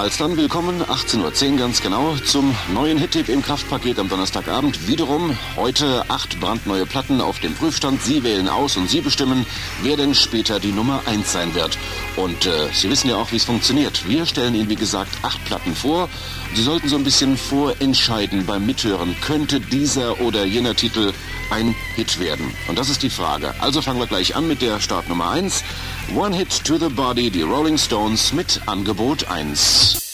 Alsdann, willkommen, 18:10 Uhr ganz genau, zum neuen Hit-Tipp im Kraftpaket am Donnerstagabend. Wiederum heute 8 brandneue Platten auf dem Prüfstand. Sie wählen aus und Sie bestimmen, wer denn später die Nummer 1 sein wird. Und Sie wissen ja auch, wie es funktioniert. Wir stellen Ihnen, wie gesagt, 8 Platten vor. Sie sollten so ein bisschen vorentscheiden beim Mithören. Könnte dieser oder jener Titel ein Hit werden? Und das ist die Frage. Also fangen wir gleich an mit der Startnummer 1. One Hit to the Body, die Rolling Stones mit Angebot 1.